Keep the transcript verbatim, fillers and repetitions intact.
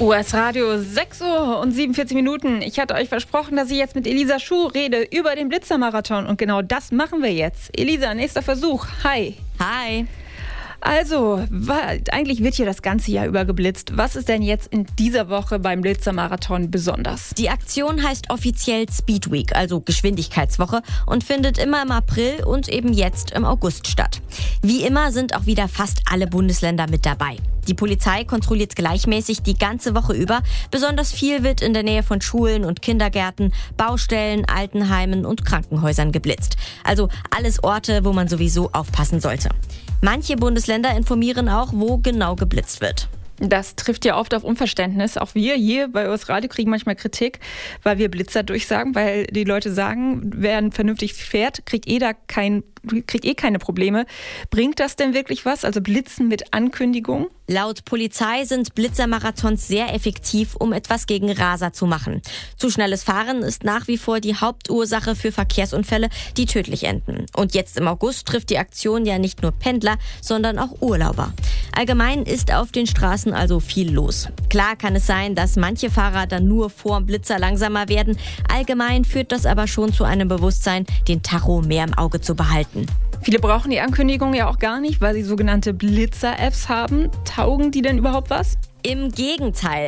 U S Radio, sechs Uhr und siebenundvierzig Minuten. Ich hatte euch versprochen, dass ich jetzt mit Elisa Schuh rede über den Blitzermarathon. Und genau das machen wir jetzt. Elisa, nächster Versuch. Hi. Hi. Also, wa- eigentlich wird hier das ganze Jahr über geblitzt. Was ist denn jetzt in dieser Woche beim Blitzermarathon besonders? Die Aktion heißt offiziell Speed Week, also Geschwindigkeitswoche, und findet immer im April und eben jetzt im August statt. Wie immer sind auch wieder fast alle Bundesländer mit dabei. Die Polizei kontrolliert gleichmäßig die ganze Woche über. Besonders viel wird in der Nähe von Schulen und Kindergärten, Baustellen, Altenheimen und Krankenhäusern geblitzt. Also alles Orte, wo man sowieso aufpassen sollte. Manche Bundesländer informieren auch, wo genau geblitzt wird. Das trifft ja oft auf Unverständnis. Auch wir hier bei U S Radio kriegen manchmal Kritik, weil wir Blitzer durchsagen, weil die Leute sagen, wer vernünftig fährt, kriegt eh, da kein, kriegt eh keine Probleme. Bringt das denn wirklich was? Also Blitzen mit Ankündigung? Laut Polizei sind Blitzermarathons sehr effektiv, um etwas gegen Raser zu machen. Zu schnelles Fahren ist nach wie vor die Hauptursache für Verkehrsunfälle, die tödlich enden. Und jetzt im August trifft die Aktion ja nicht nur Pendler, sondern auch Urlauber. Allgemein ist auf den Straßen also viel los. Klar kann es sein, dass manche Fahrer dann nur vorm Blitzer langsamer werden. Allgemein führt das aber schon zu einem Bewusstsein, den Tacho mehr im Auge zu behalten. Viele brauchen die Ankündigung ja auch gar nicht, weil sie sogenannte Blitzer-Apps haben. Taugen die denn überhaupt was? Im Gegenteil.